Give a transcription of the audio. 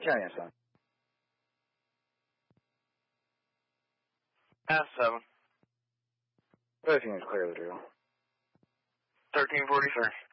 Carry on, son. S7. Everything is clear, the drill. 1343.